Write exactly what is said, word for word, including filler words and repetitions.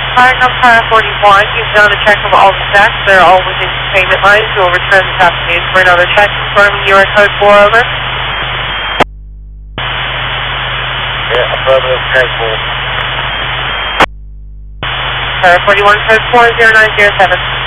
Flying on Power forty-one, you've done a check of all the stacks. They're all within payment lines. You'll return this afternoon for another check, confirming you are code four over. Yeah, affirmative, code four. Power forty-one, code four zero nine zero seven.